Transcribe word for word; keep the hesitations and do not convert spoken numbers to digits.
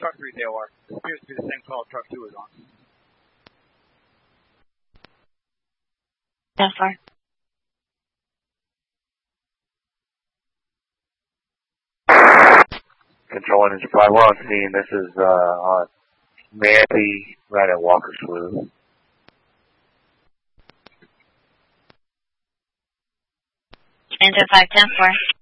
truck three they are. It appears to be the same call truck two is on. ten four. Control Engine five, we're on scene. This is uh, on Mandy, right at Walker Slough. Engine five, ten four.